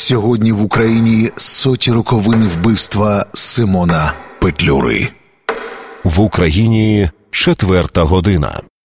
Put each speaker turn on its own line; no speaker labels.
Сьогодні в Україні соті роковини вбивства Симона Петлюри.
В Україні 4:00 година.